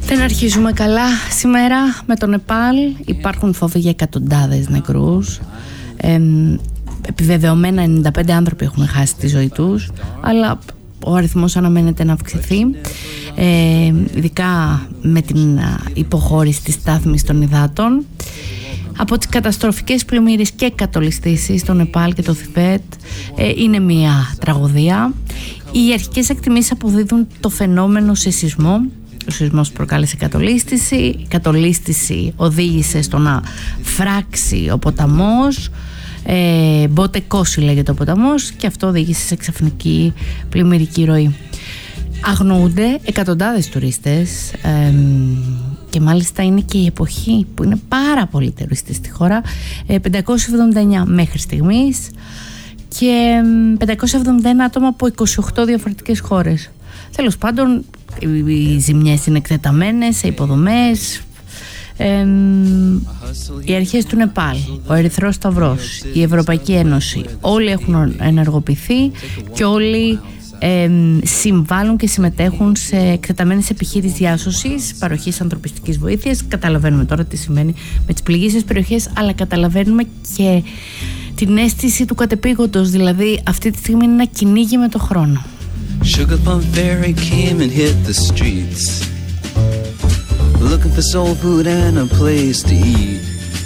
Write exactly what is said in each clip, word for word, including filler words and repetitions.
Δεν αρχίζουμε καλά σήμερα με το Νεπάλ. Υπάρχουν φόβοι για εκατοντάδες νεκρούς. Ε, επιβεβαιωμένα ενενήντα πέντε άνθρωποι έχουν χάσει τη ζωή τους, αλλά ο αριθμός αναμένεται να αυξηθεί, ε, ειδικά με την υποχώρηση της στάθμης των υδάτων. Από τις καταστροφικές πλημμύρες και κατολιστήσεις στο Νεπάλ και το Θιβέτ, ε, είναι μια τραγωδία. Οι αρχικές εκτιμήσεις αποδίδουν το φαινόμενο σε σεισμό. Ο σεισμός προκάλεσε κατολίσθηση, η κατολίσθηση οδήγησε στο να φράξει ο ποταμός, ε, Μποτεκόση λέγεται ο ποταμός, και αυτό οδήγησε σε ξαφνική πλημμυρική ροή. Αγνοούνται εκατοντάδες τουρίστες, ε, και μάλιστα είναι και η εποχή που είναι πάρα πολύ τουρίστες στη χώρα, ε, πεντακόσιοι εβδομήντα εννέα μέχρι στιγμής, και πεντακόσια εβδομήντα ένα άτομα από είκοσι οκτώ διαφορετικές χώρες. Τέλος πάντων, οι ζημιές είναι εκτεταμένες σε υποδομές. Ε, οι αρχές του Νεπάλ, ο Ερυθρός Σταυρός, η Ευρωπαϊκή Ένωση, όλοι έχουν ενεργοποιηθεί και όλοι ε, συμβάλλουν και συμμετέχουν σε εκτεταμένες επιχείρησεις διάσωσης, παροχής ανθρωπιστικής βοήθειας. Καταλαβαίνουμε τώρα τι σημαίνει με τις πληγήσεις περιοχές, αλλά καταλαβαίνουμε και την αίσθηση του κατεπήγοντος, δηλαδή αυτή τη στιγμή είναι ένα κυνήγι με το χρόνο. Sugar Plum Fairy came and hit the streets, looking for soul food and a place to eat.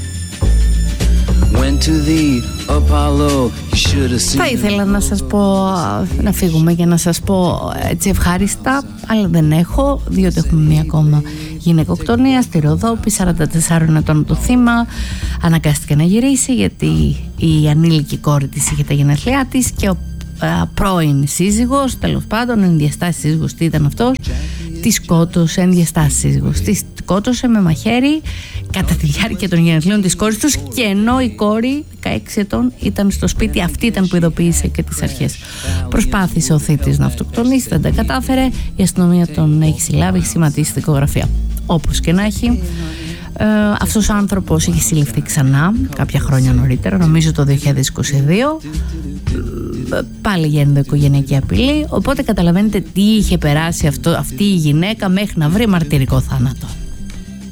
Went to the Apollo, you should have seen. Θα ήθελα να σας πω, να φύγουμε και να σας πω έτσι ευχάριστα, αλλά δεν έχω, διότι έχουμε μία ακόμα γυναικοκτονία στη Ροδόπη, σαράντα τεσσάρων ετών το θύμα. Αναγκάστηκε να γυρίσει γιατί η ανήλικη κόρη της είχε τα γενέθλιά της και ο πρώην σύζυγος, τέλος πάντων ενδιαστάσεις σύζυγος, τι ήταν αυτός, τη σκότωσε, ενδιαστάσεις σύζυγος, τη σκότωσε με μαχαίρι κατά τη διάρκεια των γενεθλίων της κόρης τους, και ενώ η κόρη δεκαέξι ετών ήταν στο σπίτι, αυτή ήταν που ειδοποίησε και τις αρχές. Προσπάθησε ο θήτης να αυτοκτονήσει, δεν τα κατάφερε, η αστυνομία τον έχει συλλάβει, έχει σηματίσει δικογραφία. Όπως και να έχει, Ε, αυτός ο άνθρωπος είχε συλληφθεί ξανά κάποια χρόνια νωρίτερα, νομίζω το δύο χιλιάδες είκοσι δύο, πάλι για ενδοοικογενειακή απειλή, οπότε καταλαβαίνετε τι είχε περάσει αυτό, αυτή η γυναίκα μέχρι να βρει μαρτυρικό θάνατο.